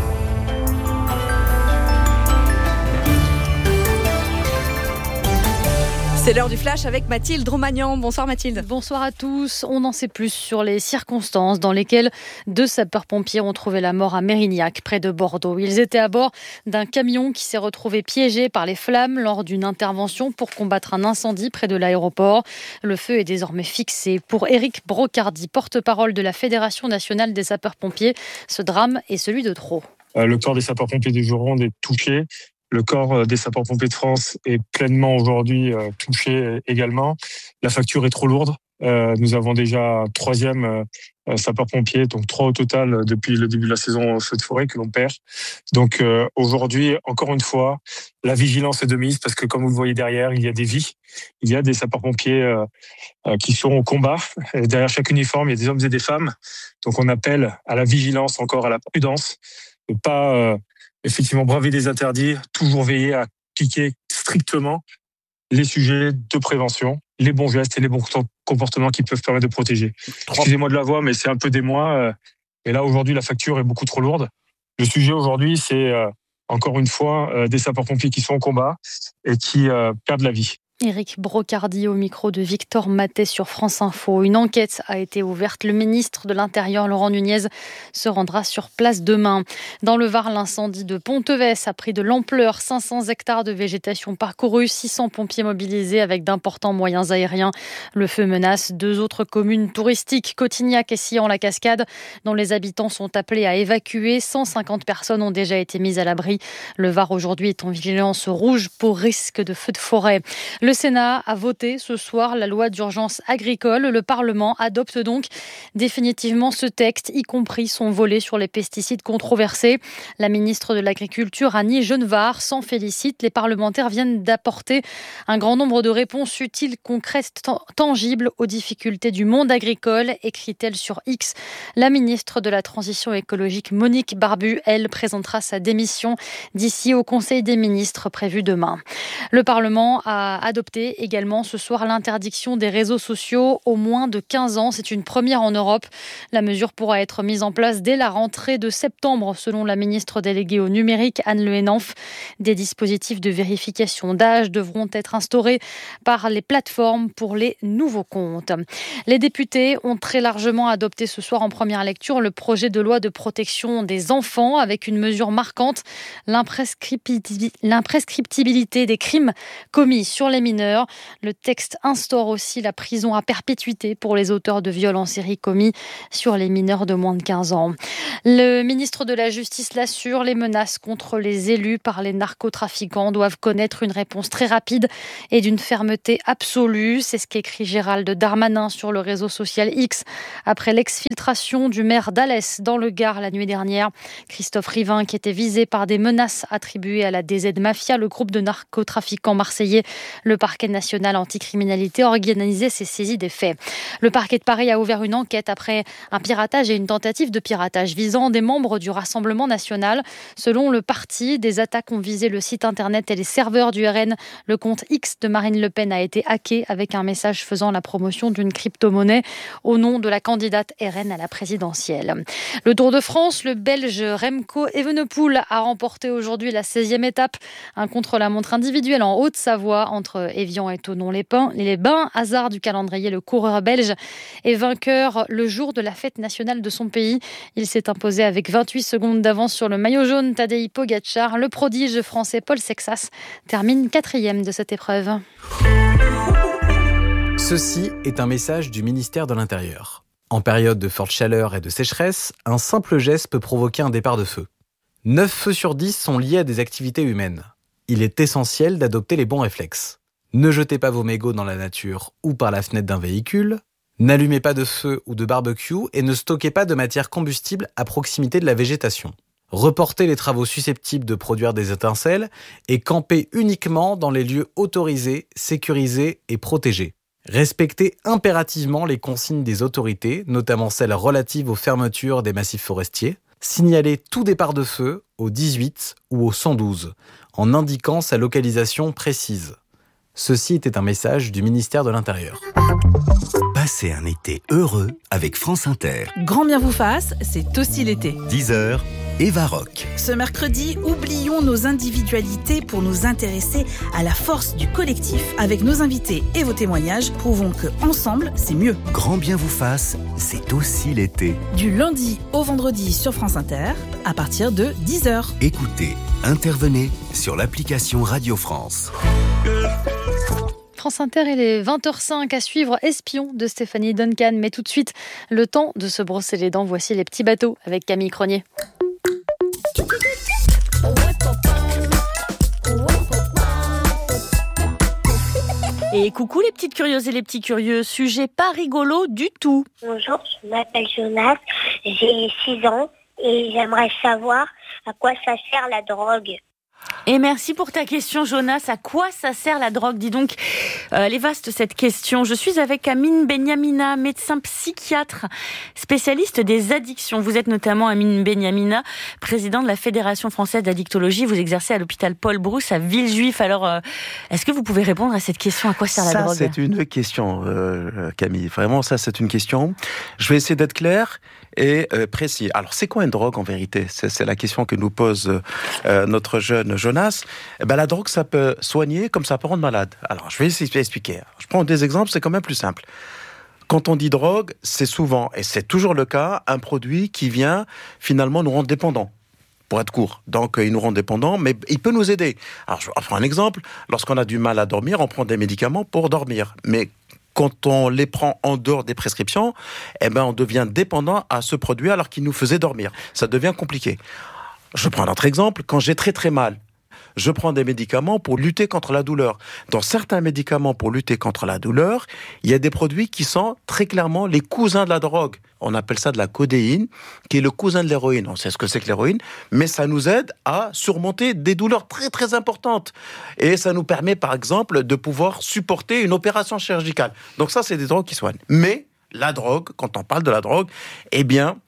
S2: C'est l'heure du flash avec Mathilde Romagnan. Bonsoir Mathilde.
S12: Bonsoir à tous. On en sait plus sur les circonstances dans lesquelles deux sapeurs-pompiers ont trouvé la mort à Mérignac, près de Bordeaux. Ils étaient à bord d'un camion qui s'est retrouvé piégé par les flammes lors d'une intervention pour combattre un incendie près de l'aéroport. Le feu est désormais fixé. Pour Éric Brocardi, porte-parole de la Fédération nationale des sapeurs-pompiers, ce drame est celui de trop.
S13: Euh, le corps des sapeurs-pompiers du Gironde est touché. Le corps des sapeurs-pompiers de France est pleinement aujourd'hui euh, touché également. La facture est trop lourde. Euh, nous avons déjà un troisième euh, sapeur-pompier, donc trois au total depuis le début de la saison feu de forêt que l'on perd. Donc euh, aujourd'hui, encore une fois, la vigilance est de mise parce que comme vous le voyez derrière, il y a des vies. Il y a des sapeurs-pompiers euh, euh, qui sont au combat. Et derrière chaque uniforme, il y a des hommes et des femmes. Donc on appelle à la vigilance, encore à la prudence, de pas... Euh, effectivement, braver des interdits, toujours veiller à appliquer strictement les sujets de prévention, les bons gestes et les bons comportements qui peuvent permettre de protéger. Excusez-moi de la voix, mais c'est un peu d'émoi. Et là, aujourd'hui, la facture est beaucoup trop lourde. Le sujet aujourd'hui, c'est encore une fois des sapeurs-pompiers qui sont au combat et qui perdent la vie.
S12: Éric Brocardi au micro de Victor Matet sur France Info. Une enquête a été ouverte. Le ministre de l'Intérieur, Laurent Nunez, se rendra sur place demain. Dans le Var, l'incendie de Ponteves a pris de l'ampleur. cinq cents hectares de végétation parcourus, six cents pompiers mobilisés avec d'importants moyens aériens. Le feu menace deux autres communes touristiques, Cotignac et Sillon-la-Cascade, dont les habitants sont appelés à évacuer. cent cinquante personnes ont déjà été mises à l'abri. Le Var aujourd'hui est en vigilance rouge pour risque de feu de forêt. Le Sénat a voté ce soir la loi d'urgence agricole. Le Parlement adopte donc définitivement ce texte, y compris son volet sur les pesticides controversés. La ministre de l'Agriculture, Annie Genevard, s'en félicite. Les parlementaires viennent d'apporter un grand nombre de réponses utiles, concrètes, tangibles aux difficultés du monde agricole, écrit-elle sur X. La ministre de la Transition écologique, Monique Barbu, elle, présentera sa démission d'ici au Conseil des ministres prévu demain. Le Parlement a adopté adopter également ce soir l'interdiction des réseaux sociaux aux moins de quinze ans. C'est une première en Europe. La mesure pourra être mise en place dès la rentrée de septembre, selon la ministre déléguée au numérique, Anne Le Henanff. Des dispositifs de vérification d'âge devront être instaurés par les plateformes pour les nouveaux comptes. Les députés ont très largement adopté ce soir en première lecture le projet de loi de protection des enfants avec une mesure marquante, l'imprescriptibilité des crimes commis sur les mineurs. Le texte instaure aussi la prison à perpétuité pour les auteurs de viols en série commis sur les mineurs de moins de quinze ans. Le ministre de la Justice l'assure, les menaces contre les élus par les narcotrafiquants doivent connaître une réponse très rapide et d'une fermeté absolue. C'est ce qu'écrit Gérald Darmanin sur le réseau social X après l'exfiltration du maire d'Alès dans le Gard la nuit dernière. Christophe Rivin, qui était visé par des menaces attribuées à la D Z Mafia, le groupe de narcotrafiquants marseillais. Le parquet national anticriminalité a organisé ses saisies des faits. Le parquet de Paris a ouvert une enquête après un piratage et une tentative de piratage visant des membres du Rassemblement national. Selon le parti, des attaques ont visé le site internet et les serveurs du R N. Le compte X de Marine Le Pen a été hacké avec un message faisant la promotion d'une crypto-monnaie au nom de la candidate R N à la présidentielle. Le Tour de France, le Belge Remco Evenepoel a remporté aujourd'hui la seizième étape, un contre-la-montre individuel en Haute-Savoie entre Évian et Thonon-les-Bains. Les Bains, hasard du calendrier, le coureur belge est vainqueur le jour de la fête nationale de son pays. Il s'est imposé avec vingt-huit secondes d'avance sur le maillot jaune Tadej Pogačar. Le prodige français Paul Sexas termine quatrième de cette épreuve.
S14: Ceci est un message du ministère de l'Intérieur. En période de forte chaleur et de sécheresse, un simple geste peut provoquer un départ de feu. neuf feux sur dix sont liés à des activités humaines. Il est essentiel d'adopter les bons réflexes. Ne jetez pas vos mégots dans la nature ou par la fenêtre d'un véhicule. N'allumez pas de feu ou de barbecue et ne stockez pas de matière combustible à proximité de la végétation. Reportez les travaux susceptibles de produire des étincelles et campez uniquement dans les lieux autorisés, sécurisés et protégés. Respectez impérativement les consignes des autorités, notamment celles relatives aux fermetures des massifs forestiers. Signalez tout départ de feu au dix-huit ou au cent douze, en indiquant sa localisation précise. Ceci était un message du ministère de l'Intérieur.
S8: Passez un été heureux avec France Inter.
S15: Grand bien vous fasse, c'est aussi l'été.
S8: dix heures, Eva Rock.
S15: Ce mercredi, oublions nos individualités pour nous intéresser à la force du collectif. Avec nos invités et vos témoignages, prouvons que ensemble, c'est mieux.
S8: Grand bien vous fasse, c'est aussi l'été.
S15: Du lundi au vendredi sur France Inter, à partir de dix heures.
S8: Écoutez, intervenez sur l'application Radio France.
S12: France Inter, il est vingt heures cinq à suivre Espion de Stéphanie Duncan. Mais tout de suite, le temps de se brosser les dents. Voici les petits bateaux avec Camille Cronier.
S16: Et coucou les petites curieuses et les petits curieux, sujet pas rigolo du tout.
S10: Bonjour, je m'appelle Jonas, j'ai six ans et j'aimerais savoir à quoi ça sert la drogue.
S16: Et merci pour ta question, Jonas. À quoi ça sert la drogue ? Dis donc, euh, elle est vaste cette question. Je suis avec Amine Benyamina, médecin psychiatre, spécialiste des addictions. Vous êtes notamment Amine Benyamina, président de la Fédération française d'addictologie. Vous exercez à l'hôpital Paul Brousse à Villejuif. Alors, euh, est-ce que vous pouvez répondre à cette question ? À quoi sert la
S17: ça,
S16: drogue ?
S17: Ça, c'est une question, euh, Camille. Vraiment, ça, c'est une question. Je vais essayer d'être clair et euh, précis. Alors, c'est quoi une drogue en vérité ? c'est, c'est la question que nous pose euh, notre jeune Jonas. Eh ben, la drogue, ça peut soigner comme ça peut rendre malade. Alors, je vais essayer d'expliquer. Je prends des exemples, c'est quand même plus simple. Quand on dit drogue, c'est souvent, et c'est toujours le cas, un produit qui vient finalement nous rendre dépendants. Pour être court. Donc, il nous rend dépendants, mais il peut nous aider. Alors, je vais prendre un exemple. Lorsqu'on a du mal à dormir, on prend des médicaments pour dormir. Mais quand on les prend en dehors des prescriptions, eh ben, on devient dépendant à ce produit alors qu'il nous faisait dormir. Ça devient compliqué. Je prends un autre exemple. Quand j'ai très très mal, je prends des médicaments pour lutter contre la douleur. Dans certains médicaments pour lutter contre la douleur, il y a des produits qui sont très clairement les cousins de la drogue. On appelle ça de la codéine, qui est le cousin de l'héroïne. On sait ce que c'est que l'héroïne, mais ça nous aide à surmonter des douleurs très très importantes. Et ça nous permet par exemple de pouvoir supporter une opération chirurgicale. Donc ça, c'est des drogues qui soignent. Mais la drogue, quand on parle de la drogue, eh bien,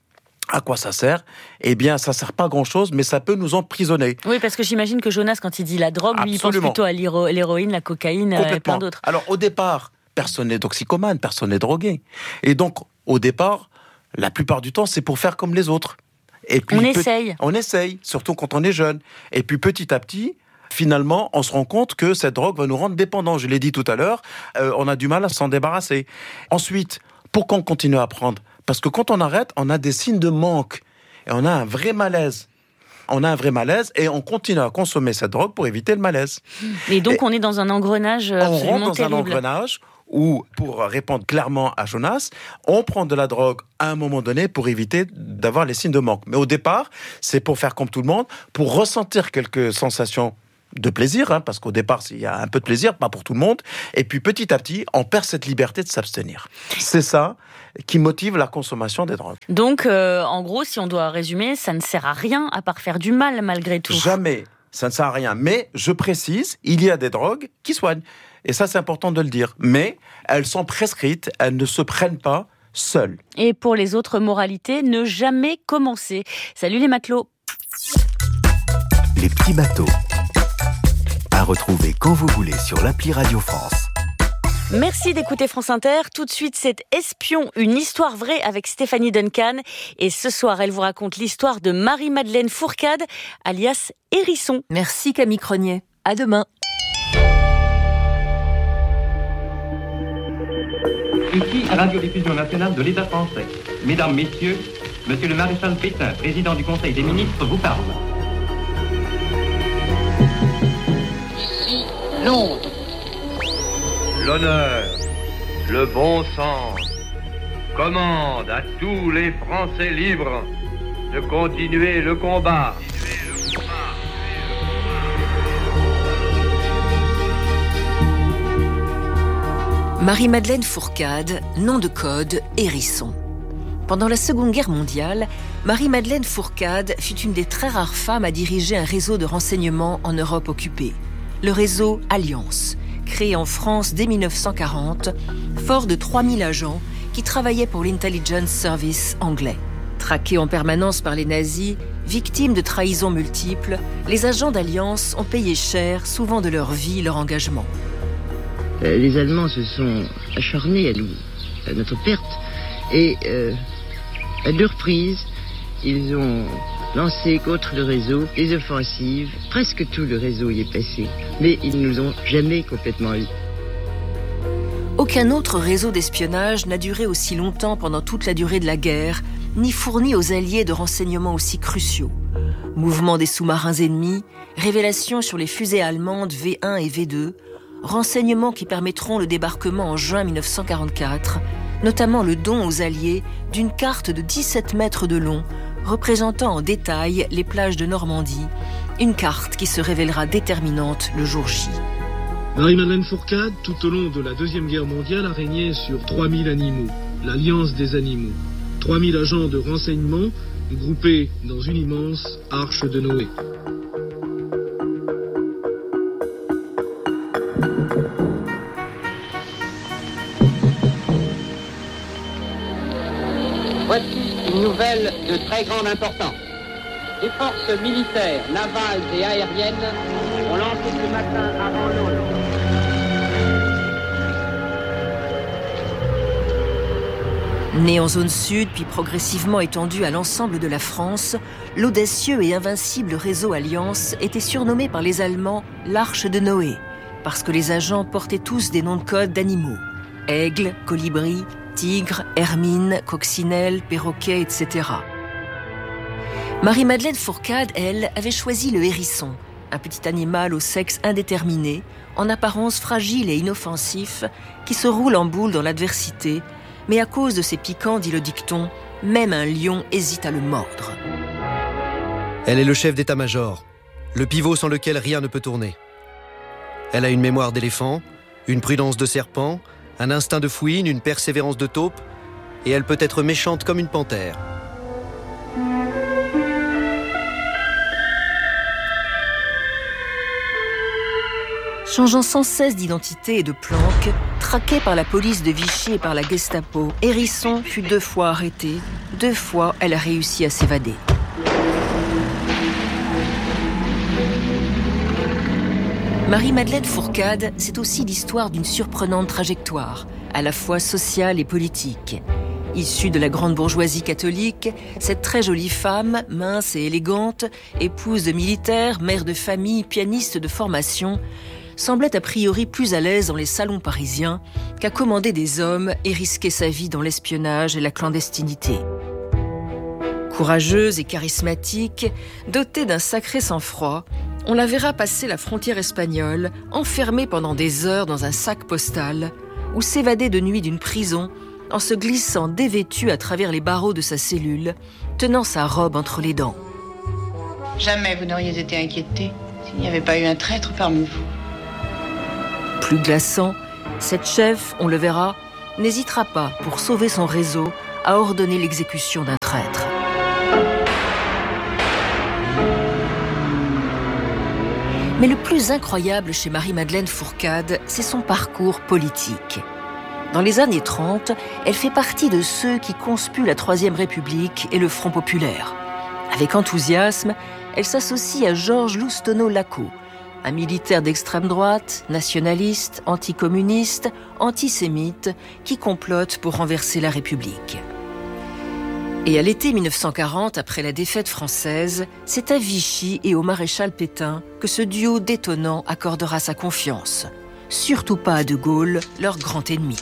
S17: À quoi ça sert ? Eh bien, ça ne sert pas à grand-chose, mais ça peut nous emprisonner.
S16: Oui, parce que j'imagine que Jonas, quand il dit la drogue, lui, il pense plutôt à l'héro- l'héroïne, la cocaïne et plein d'autres.
S17: Alors, au départ, personne n'est toxicomane, personne n'est drogué. Et donc, au départ, la plupart du temps, c'est pour faire comme les autres. Et puis,
S16: on
S17: peut-
S16: essaye.
S17: On essaye, surtout quand on est jeune. Et puis, petit à petit, finalement, on se rend compte que cette drogue va nous rendre dépendants. Je l'ai dit tout à l'heure, euh, on a du mal à s'en débarrasser. Ensuite, pourquoi on continue à prendre ? Parce que quand on arrête, on a des signes de manque. Et on a un vrai malaise. On a un vrai malaise et on continue à consommer cette drogue pour éviter le malaise.
S16: Et donc,
S17: et
S16: on est dans un engrenage absolument terrible.
S17: On rentre dans terrible. un engrenage où, pour répondre clairement à Jonas, on prend de la drogue à un moment donné pour éviter d'avoir les signes de manque. Mais au départ, c'est pour faire comme tout le monde, pour ressentir quelques sensations de plaisir, hein, parce qu'au départ, il y a un peu de plaisir, pas pour tout le monde. Et puis, petit à petit, on perd cette liberté de s'abstenir. C'est ça qui motive la consommation des drogues.
S16: Donc, euh, en gros, si on doit résumer, ça ne sert à rien à part faire du mal, malgré tout.
S17: Jamais. Ça ne sert à rien. Mais, je précise, il y a des drogues qui soignent. Et ça, c'est important de le dire. Mais, elles sont prescrites, elles ne se prennent pas seules.
S16: Et pour les autres moralités, ne jamais commencer. Salut les matelots.
S8: Les petits bateaux. À retrouver quand vous voulez sur l'appli Radio France.
S16: Merci d'écouter France Inter. Tout de suite, c'est Espion, une histoire vraie avec Stéphanie Duncan. Et ce soir, elle vous raconte l'histoire de Marie-Madeleine Fourcade, alias Hérisson.
S11: Merci Camille Cronier. À demain.
S18: Ici, Radio-Diffusion Nationale de l'État français. Mesdames, Messieurs, Monsieur le Maréchal Pétain, président du Conseil des ministres, vous parle.
S19: Ici, Londres.
S20: L'honneur, le bon sens commande à tous les Français libres de continuer le combat.
S11: Marie-Madeleine Fourcade, nom de code Hérisson. Pendant la Seconde Guerre mondiale, Marie-Madeleine Fourcade fut une des très rares femmes à diriger un réseau de renseignement en Europe occupée, le réseau Alliance, créé en France dès mille neuf cent quarante, fort de trois mille agents qui travaillaient pour l'Intelligence Service anglais. Traqués en permanence par les nazis, victimes de trahisons multiples, les agents d'Alliance ont payé cher, souvent de leur vie, leur engagement.
S21: Euh, les Allemands se sont acharnés à, nous, à notre perte et euh, à deux reprises, ils ont lancé contre le réseau des offensives. Presque tout le réseau y est passé, mais ils ne nous ont jamais complètement eu.
S11: Aucun autre réseau d'espionnage n'a duré aussi longtemps pendant toute la durée de la guerre, ni fourni aux Alliés de renseignements aussi cruciaux. Mouvement des sous-marins ennemis, révélations sur les fusées allemandes V un et V deux, renseignements qui permettront le débarquement en juin mille neuf cent quarante-quatre, notamment le don aux Alliés d'une carte de dix-sept mètres de long, représentant en détail les plages de Normandie, une carte qui se révélera déterminante le jour J.
S22: Marie-Madeleine Fourcade, tout au long de la Deuxième Guerre mondiale, a régné sur trois mille animaux, l'Alliance des animaux. trois mille agents de renseignement groupés dans une immense arche de Noé.
S19: Voici une nouvelle de très grande importance. Les forces militaires, navales et aériennes ont lancé ce matin avant l'aube.
S11: Né en zone sud, puis progressivement étendu à l'ensemble de la France, l'audacieux et invincible réseau Alliance était surnommé par les Allemands l'Arche de Noé, parce que les agents portaient tous des noms de code d'animaux. Aigle, colibri, tigre, hermine, coccinelle, perroquet, et cetera. Marie-Madeleine Fourcade, elle, avait choisi le hérisson, un petit animal au sexe indéterminé, en apparence fragile et inoffensif, qui se roule en boule dans l'adversité, mais à cause de ses piquants, dit le dicton, même un lion hésite à le mordre.
S23: Elle est le chef d'état-major, le pivot sans lequel rien ne peut tourner. Elle a une mémoire d'éléphant, une prudence de serpent, un instinct de fouine, une persévérance de taupe, et elle peut être méchante comme une panthère.
S11: Changeant sans cesse d'identité et de planque, traquée par la police de Vichy et par la Gestapo, Hérisson fut deux fois arrêtée. Deux fois, elle a réussi à s'évader. Marie-Madeleine Fourcade, c'est aussi l'histoire d'une surprenante trajectoire, à la fois sociale et politique. Issue de la grande bourgeoisie catholique, cette très jolie femme, mince et élégante, épouse de militaire, mère de famille, pianiste de formation, semblait a priori plus à l'aise dans les salons parisiens qu'à commander des hommes et risquer sa vie dans l'espionnage et la clandestinité. Courageuse et charismatique, dotée d'un sacré sang-froid, on la verra passer la frontière espagnole, enfermée pendant des heures dans un sac postal, ou s'évader de nuit d'une prison en se glissant dévêtue à travers les barreaux de sa cellule, tenant sa robe entre les dents.
S1: Jamais vous n'auriez été inquiété s'il n'y avait pas eu un traître parmi vous.
S11: Plus glaçant, cette chef, on le verra, n'hésitera pas, pour sauver son réseau, à ordonner l'exécution d'un traître. Mais le plus incroyable chez Marie-Madeleine Fourcade, c'est son parcours politique. Dans les années trente, elle fait partie de ceux qui conspuent la Troisième République et le Front populaire. Avec enthousiasme, elle s'associe à Georges Loustonneau-Lacau, un militaire d'extrême droite, nationaliste, anticommuniste, antisémite, qui complote pour renverser la République. Et à l'été mille neuf cent quarante, après la défaite française, c'est à Vichy et au maréchal Pétain que ce duo détonnant accordera sa confiance. Surtout pas à De Gaulle, leur grand ennemi.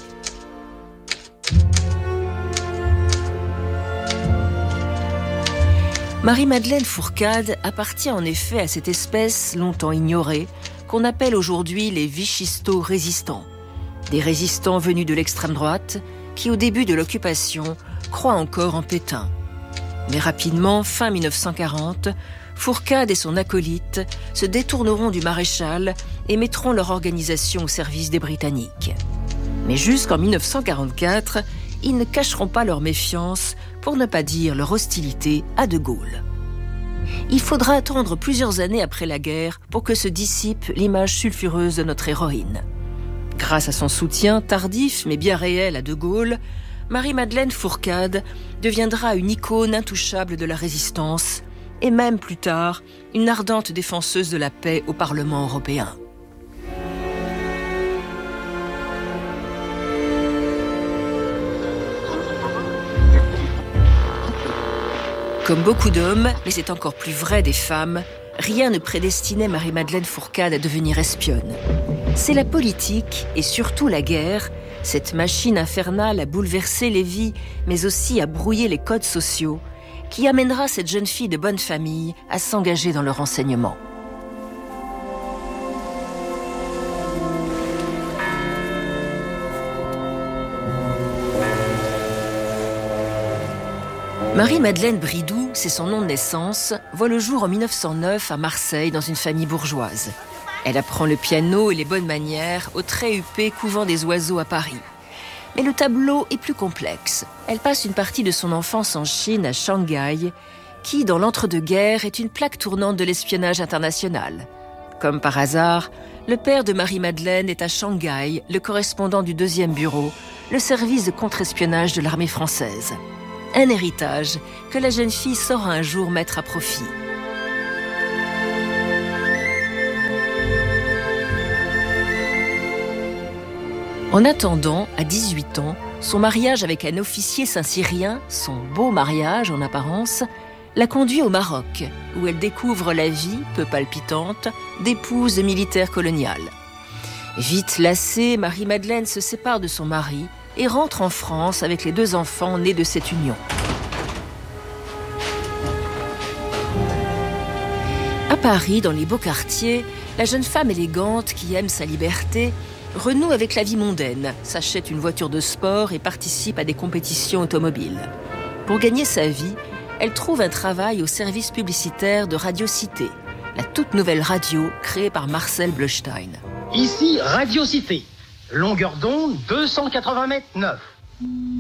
S11: Marie-Madeleine Fourcade appartient en effet à cette espèce longtemps ignorée qu'on appelle aujourd'hui les vichisto-résistants. Des résistants venus de l'extrême droite qui, au début de l'occupation, croient encore en Pétain. Mais rapidement, fin mille neuf cent quarante, Fourcade et son acolyte se détourneront du maréchal et mettront leur organisation au service des Britanniques. Mais jusqu'en mille neuf cent quarante-quatre, ils ne cacheront pas leur méfiance, pour ne pas dire leur hostilité à De Gaulle. Il faudra attendre plusieurs années après la guerre pour que se dissipe l'image sulfureuse de notre héroïne. Grâce à son soutien tardif mais bien réel à De Gaulle, Marie-Madeleine Fourcade deviendra une icône intouchable de la résistance et même plus tard, une ardente défenseuse de la paix au Parlement européen. Comme beaucoup d'hommes, mais c'est encore plus vrai des femmes, rien ne prédestinait Marie-Madeleine Fourcade à devenir espionne. C'est la politique, et surtout la guerre, cette machine infernale à bouleverser les vies, mais aussi à brouiller les codes sociaux, qui amènera cette jeune fille de bonne famille à s'engager dans le renseignement. Marie-Madeleine Bridoux, c'est son nom de naissance, voit le jour en mille neuf cent neuf à Marseille dans une famille bourgeoise. Elle apprend le piano et les bonnes manières au très huppé couvent des Oiseaux à Paris. Mais le tableau est plus complexe. Elle passe une partie de son enfance en Chine, à Shanghai, qui, dans l'entre-deux-guerres, est une plaque tournante de l'espionnage international. Comme par hasard, le père de Marie-Madeleine est à Shanghai, le correspondant du deuxième bureau, le service de contre-espionnage de l'armée française. Un héritage que la jeune fille saura un jour mettre à profit. En attendant, à dix-huit ans, son mariage avec un officier saint-cyrien, son beau mariage en apparence, la conduit au Maroc, où elle découvre la vie, peu palpitante, d'épouse de militaire colonial. Vite lassée, Marie-Madeleine se sépare de son mari et rentre en France avec les deux enfants nés de cette union. À Paris, dans les beaux quartiers, la jeune femme élégante qui aime sa liberté renoue avec la vie mondaine, s'achète une voiture de sport et participe à des compétitions automobiles. Pour gagner sa vie, elle trouve un travail au service publicitaire de Radio Cité, la toute nouvelle radio créée par Marcel Bleustein.
S6: Ici Radio Cité, longueur d'onde deux cent quatre-vingts mètres neuf.